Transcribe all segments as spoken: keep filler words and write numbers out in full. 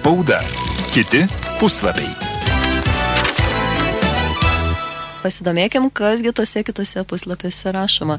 Spauda. Kiti puslapiai. Pasidomėkim, kasgi tose kitose puslapiuose rašoma.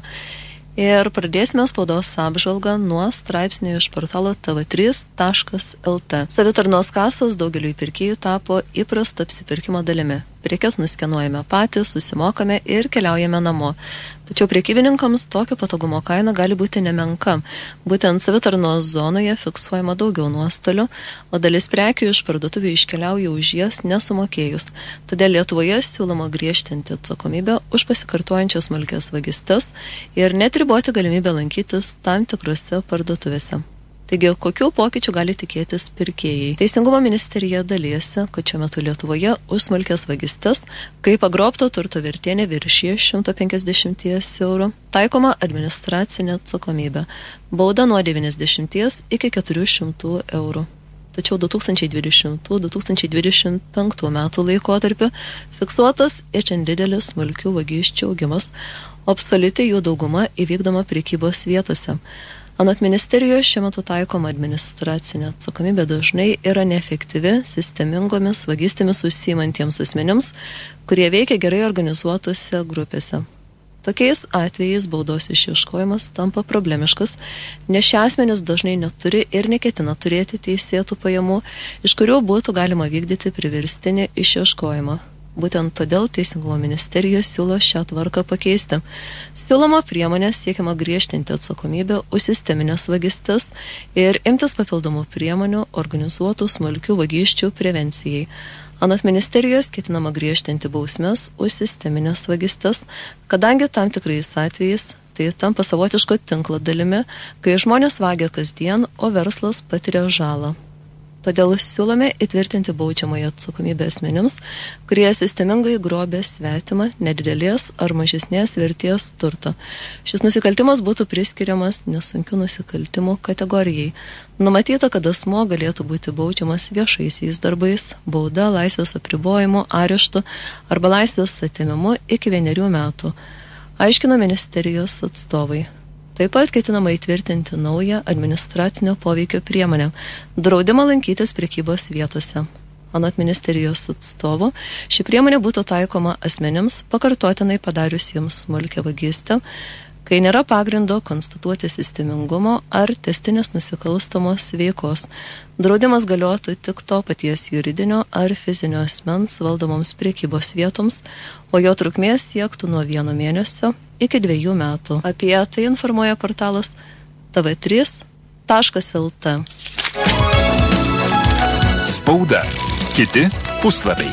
Ir pradėsime spaudos apžvalgą nuo straipsnių iš portalo t v trys taškas l t. Savitarnos kasos daugeliui pirkėjų tapo įprasta apsipirkimo dalimi. Prekes nuskenuojame patys, susimokame ir keliaujame namo. Tačiau prekybininkams tokio patogumo kaina gali būti nemenka. Būtent savitarnos zonoje fiksuojama daugiau nuostolių, o dalis prekių iš parduotuvių iškeliauja už jas nesumokėjus. Todėl Lietuvoje siūloma griežtinti atsakomybę už pasikartojančias smulkias vagystes ir net riboti galimybę lankytis tam tikrose parduotuvėse. Taigi, kokių pokyčių gali tikėtis pirkėjai? Teisingumo ministerija dalyjasi, kad šiuo metu Lietuvoje už smulkias vagystes, kai pagrobto turto vertė neviršija šimto penkiasdešimties eurų, taikoma administracinė atsakomybė. Bauda nuo devyniasdešimties iki keturių šimtų eurų. Tačiau du tūkstančiai dvidešimtų - du tūkstančiai dvidešimt penktų metų laikotarpiu fiksuotas itin didelis smulkių vagysčių augimas, o absoliuti jų dauguma įvykdoma prekybos vietose. Anot ministerijos šiuo metu taikoma administracinė atsakomybė dažnai yra neefektyvi sistemingomis vagystėmis užsiimantiems asmenims, kurie veikia gerai organizuotose grupėse. Tokiais atvejais baudos išieškojimas tampa problemiškas, nes šie asmenys dažnai neturi ir neketina turėti teisėtų pajamų, iš kurių būtų galima vykdyti priverstinį išieškojimą. Būtent todėl Teisingumo ministerija siūlo šią tvarką pakeisti. Siūloma priemonė siekiama griežtinti atsakomybę už sisteminės vagystes ir imtis papildomų priemonių organizuotų smulkių vagysčių prevencijai. Anot ministerijos ketinama griežtinti bausmes už sisteminės vagystes, kadangi tam tikrais atvejais tai tampa savotiško tinklo dalimi, kai žmonės vagia kasdien, o verslas patiria žalą. Todėl siūlome įtvirtinti baudžiamąją atsakomybę asmenims, kurie sistemingai grobė svetimą, nedidelės ar mažesnės vertės turtą. Šis nusikaltimas būtų priskiriamas nesunkių nusikaltimų kategorijai. Numatyta, kad asmuo galėtų būti baudžiamas viešaisiais darbais, bauda, laisvės apribojimu, areštu arba laisvės atėmimu iki vienerių metų, aiškino ministerijos atstovai. Taip pat ketinama įtvirtinti naują administracinio poveikio priemonę – draudimą lankytis prekybos vietose. Anot ministerijos atstovų, ši priemonė būtų taikoma asmenims pakartotinai padariusiems smulkią vagystę, kai nėra pagrindo konstatuoti sistemingumo ar testinės nusikalstamos veikos. Draudimas galiotų tik to paties juridinio ar fizinio asmens valdomoms prekybos vietoms, o jo trukmė siektų nuo vieno mėnesio iki dviejų metų. Apie tai informuoja portalas t v trys taškas l t. Spauda. Kiti puslapiai.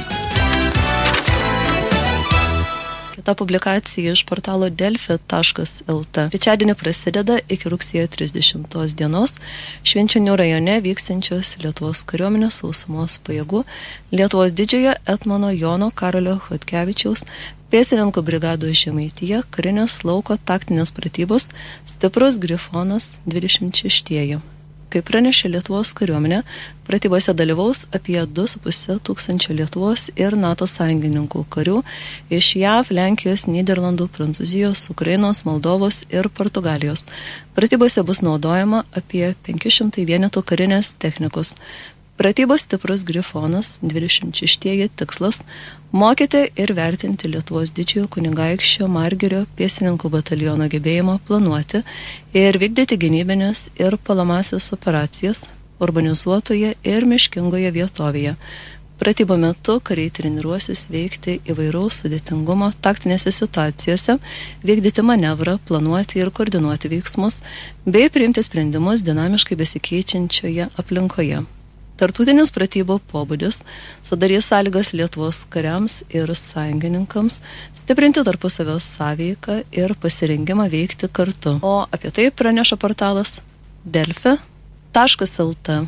Ta publikacija iš portalo delfi taškas l t. Trečiadienį prasideda iki rugsėjo trisdešimtos dienos Švenčionių rajone vyksiančios Lietuvos kariuomenės sausumos pajėgų Lietuvos didžiojo etmono Jono Karolio Chodkevičiaus pėstininkų brigados Žemaitija karinės lauko taktinės pratybos Stiprus Grifonas dvidešimt šeštieji. Kaip pranešė Lietuvos kariuomenė, pratybose dalyvaus apie du su puse tūkstančio Lietuvos ir NATO sąjungininkų karių iš J A V, Lenkijos, Nyderlandų, Prancūzijos, Ukrainos, Moldovos ir Portugalijos. Pratybose bus naudojama apie penki šimtai vienetų karinės technikos. Pratybos Stiprus Grifonas dvidešimt šeštieji tikslas – mokyti ir vertinti Lietuvos didžiojo kunigaikščio Margirio pėstininkų bataliono gebėjimą planuoti ir vykdyti gynybinės ir puolamąsias operacijas urbanizuotoje ir miškingoje vietovėje. Pratybų metu kariai treniruosis veikti įvairaus sudėtingumo taktinėse situacijose, vykdyti manevrą, planuoti ir koordinuoti veiksmus, bei priimti sprendimus dinamiškai besikeičiančioje aplinkoje. Tarptautinis pratybų pobūdis sudarys sąlygas Lietuvos kariams ir sąjungininkams stiprinti tarpusavio sąveiką ir pasirengimą veikti kartu. O apie tai praneša portalas delfi taškas l t.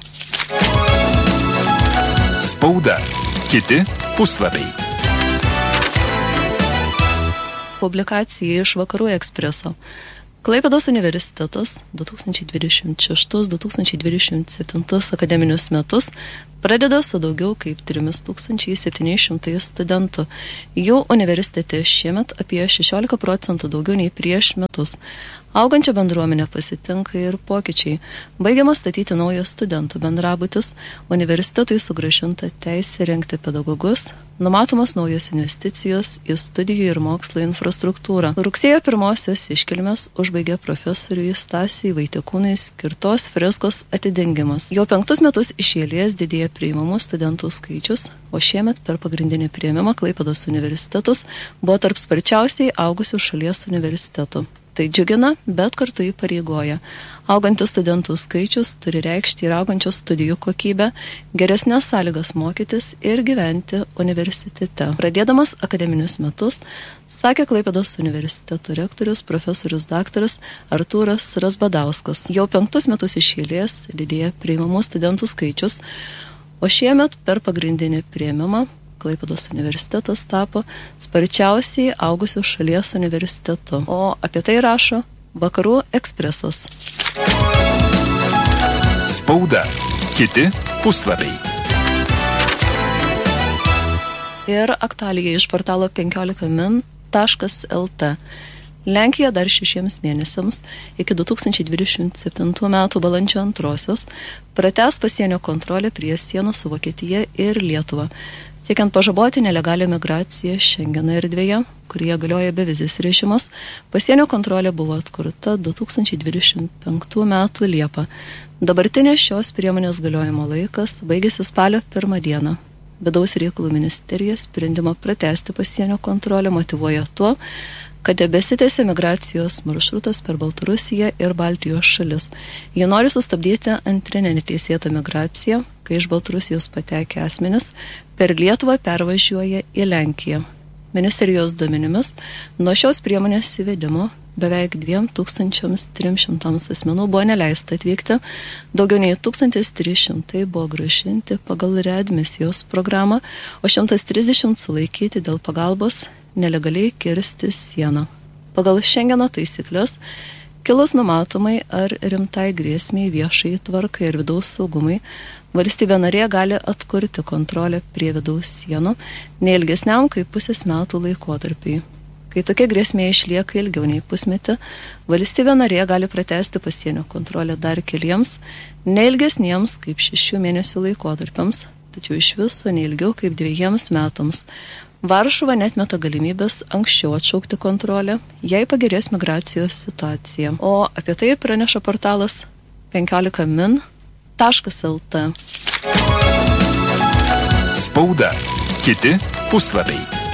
Spauda. Kiti puslapiai. Publikacija iš Vakarų ekspreso. Klaipėdos universitetas du tūkstančiai dvidešimt šeštus - du tūkstančiai dvidešimt septintus akademinius metus pradeda su daugiau kaip trimis tūkstančiais septyniais šimtais studentų. Jau universitete šiemet apie šešiolika procentų daugiau nei prieš metus. Augančią bendruomenę pasitinka ir pokyčiai. Baigiamas statyti naujas studentų bendrabutis, universitetui sugrąžinta teisė rengti pedagogus, numatomas naujos investicijos į studijų ir mokslo infrastruktūrą. Rugsėjo pirmosios iškilmės užbaigė profesoriui Stasiui Vaitekūnui skirtos freskos atidengimas. Jau penktus metus iš eilės didėja priimamų studentų skaičius, o šiemet per pagrindinį priėmimą Klaipėdos universitetas buvo tarp sparčiausiai augusių šalies universitetų. Tai džiugina, bet kartu įpareigoja. Augantis studentų skaičius turi reikšti ir augančios studijų kokybę, geresnės sąlygas mokytis ir gyventi universitete. Pradėdamas akademinius metus, sakė Klaipėdos universiteto rektorius profesorius daktaras Artūras Razbadauskas. Jau penktus metus iš eilės didėja priimamų studentų skaičius, o šiemet per pagrindinį priėmimą Klaipėdos universitetas tapo sparčiausiai augusių šalies universitetu. O apie tai rašo Vakarų ekspresas. Spauda. Kiti puslapiai. Ir aktualija iš portalo penkiolika min taškas el te. Lenkija dar šešiems mėnesiams iki du tūkstančiai dvidešimt septintų metų balandžio antrosios pratęs pasienio kontrolę prie sienų su Vokietija ir Lietuva, siekiant pažaboti nelegalią migraciją Šengeno erdvėje, kurioje galioja bevizis režimas. Pasienio kontrolė buvo atkurta du tūkstančiai dvidešimt penktų metų Liepą. Dabartinės šios priemonės galiojimo laikas baigėsi spalio pirmą dieną. Vidaus reikalų ministerija sprendimą pratęsti pasienio kontrolę motyvuoja tuo, kad tebesitęsia migracijos maršrutas per Baltarusiją ir Baltijos šalis. Jie nori sustabdyti antrinę neteisėtą migraciją, kai iš Baltarusijos patekę asmenys per Lietuvą pervažiuoja į Lenkiją. Ministerijos duomenimis nuo šios priemonės įvedimo beveik dviem tūkstančiams trims šimtams asmenų buvo neleista atvykti, daugiau nei tūkstantis trys šimtai buvo grąžinti pagal readmisijos programą, o šimtas trisdešimt sulaikyti dėl pagalbos nelegaliai kirsti sieną. Pagal Šengeno taisyklės, kilus numatomai ar rimtai grėsmiai viešai tvarkai ir vidaus saugumai, valstybė narė gali atkurti kontrolę prie vidaus sienų neilgesniam kaip pusės metų laikotarpiai. Kai tokia grėsmė išlieka ilgiau nei pusmetį, valstybė narė gali pratęsti pasienio kontrolę dar keliems, neilgesniems kaip šešių mėnesių laikotarpiams, tačiau iš viso neilgiau kaip dviejiems metams. Varšuva netmeta galimybės anksčiau atšaukti kontrolę, jei pagerės migracijos situacija. O apie tai praneša portalas penkiolika min taškas el te. Spauda. Kiti puslapiai.